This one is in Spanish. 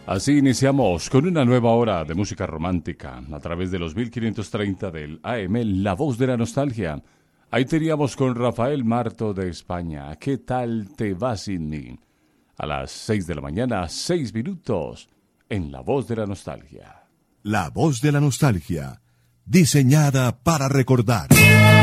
Así iniciamos con una nueva hora de música romántica a través de los 1530 del AM, La Voz de la Nostalgia. Ahí teníamos con Rafael Marto de España, ¿qué tal te va sin mí? A las 6 de la mañana, 6 minutos, en La Voz de la Nostalgia. La Voz de la Nostalgia, diseñada para recordar.